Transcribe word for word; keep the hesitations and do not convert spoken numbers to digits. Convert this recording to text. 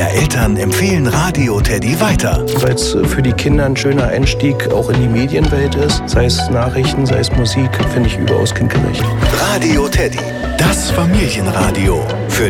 Mehr Eltern empfehlen Radio Teddy weiter. Weil es für die Kinder ein schöner Einstieg auch in die Medienwelt ist. Sei es Nachrichten, sei es Musik, finde ich überaus kindgerecht. Radio Teddy, das Familienradio. Für